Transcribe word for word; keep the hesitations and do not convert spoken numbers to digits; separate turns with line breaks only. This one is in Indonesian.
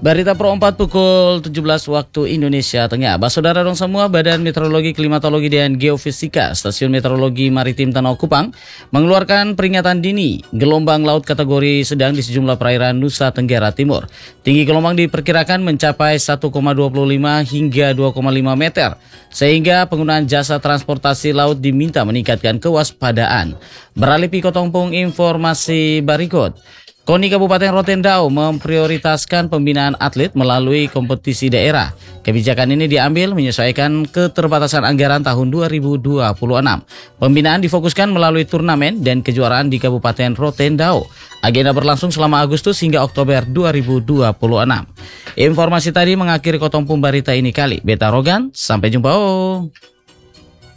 Berita Pro empat pukul tujuh belas waktu Indonesia Tengah. Saudara dong semua, Badan Meteorologi, Klimatologi, dan Geofisika Stasiun Meteorologi Maritim Tanah Kupang mengeluarkan peringatan dini gelombang laut kategori sedang di sejumlah perairan Nusa Tenggara Timur. Tinggi gelombang diperkirakan mencapai satu koma dua lima hingga dua koma lima meter, sehingga penggunaan jasa transportasi laut diminta meningkatkan kewaspadaan. Beralih Pikotongpung informasi berikut. KONI Kabupaten Rotendao memprioritaskan pembinaan atlet melalui kompetisi daerah. Kebijakan ini diambil menyesuaikan keterbatasan anggaran tahun dua ribu dua puluh enam. Pembinaan difokuskan melalui turnamen dan kejuaraan di Kabupaten Rotendao. Agenda berlangsung selama Agustus hingga Oktober dua ribu dua puluh enam. Informasi tadi mengakhiri Kotongpung Barita ini kali. Beta Rogan, sampai jumpa. Oh.